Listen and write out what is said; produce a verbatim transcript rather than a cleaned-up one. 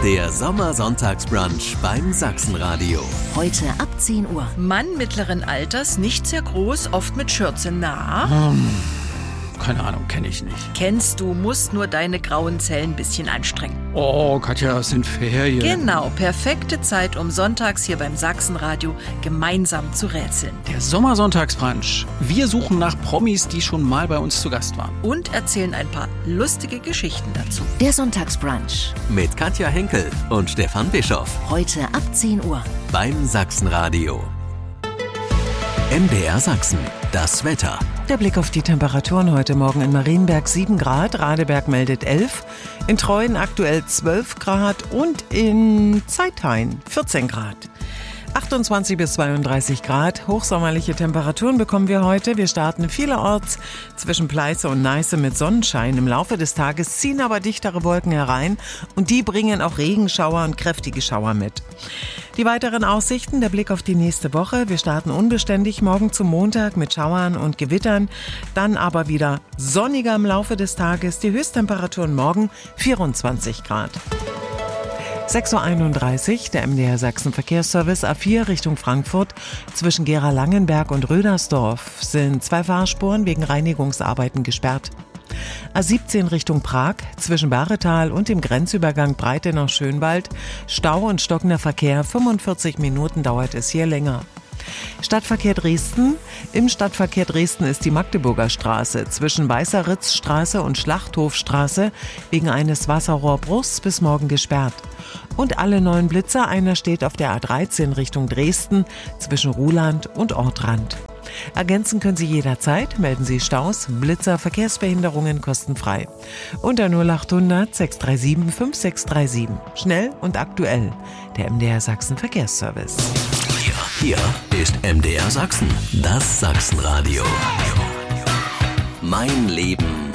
Der Sommersonntagsbrunch beim Sachsenradio. Heute ab zehn Uhr. Mann mittleren Alters, nicht sehr groß, oft mit Schürze. Na? Hm, keine Ahnung, kenne ich nicht. Kennst du, musst nur deine grauen Zellen ein bisschen anstrengen. Oh, Katja, es sind Ferien. Genau, perfekte Zeit, um sonntags hier beim Sachsenradio gemeinsam zu rätseln. Der Sommersonntagsbrunch. Wir suchen nach Promis, die schon mal bei uns zu Gast waren. Und erzählen ein paar lustige Geschichten dazu. Der Sonntagsbrunch. Mit Katja Henkel und Stefan Bischoff. Heute ab zehn Uhr. Beim Sachsenradio. M D R Sachsen. Das Wetter. Der Blick auf die Temperaturen heute Morgen: in Marienberg sieben Grad, Radeberg meldet elf, in Treuen aktuell zwölf Grad und in Zeithain vierzehn Grad. achtundzwanzig bis zweiunddreißig Grad, hochsommerliche Temperaturen bekommen wir heute. Wir starten vielerorts zwischen Pleiße und Neiße mit Sonnenschein. Im Laufe des Tages ziehen aber dichtere Wolken herein und die bringen auch Regenschauer und kräftige Schauer mit. Die weiteren Aussichten, der Blick auf die nächste Woche. Wir starten unbeständig morgen zum Montag mit Schauern und Gewittern, dann aber wieder sonniger im Laufe des Tages. Die Höchsttemperaturen morgen vierundzwanzig Grad. sechs Uhr einunddreißig, der M D R Sachsen Verkehrsservice A vier Richtung Frankfurt. Zwischen Gera-Langenberg und Rödersdorf sind zwei Fahrspuren wegen Reinigungsarbeiten gesperrt. A siebzehn Richtung Prag, zwischen Bahretal und dem Grenzübergang Breitenau-Schönwald. Stau und stockender Verkehr, fünfundvierzig Minuten dauert es hier länger. Stadtverkehr Dresden. Im Stadtverkehr Dresden ist die Magdeburger Straße zwischen Weißeritzstraße und Schlachthofstraße wegen eines Wasserrohrbruchs bis morgen gesperrt. Und alle neuen Blitzer, einer steht auf der A dreizehn Richtung Dresden zwischen Ruhland und Ortrand. Ergänzen können Sie jederzeit, melden Sie Staus, Blitzer, Verkehrsbehinderungen kostenfrei. Unter null achthundert sechs drei sieben fünf sechs drei sieben. Schnell und aktuell. Der M D R Sachsen Verkehrsservice. Hier ist M D R Sachsen. Das Sachsenradio. Mein Leben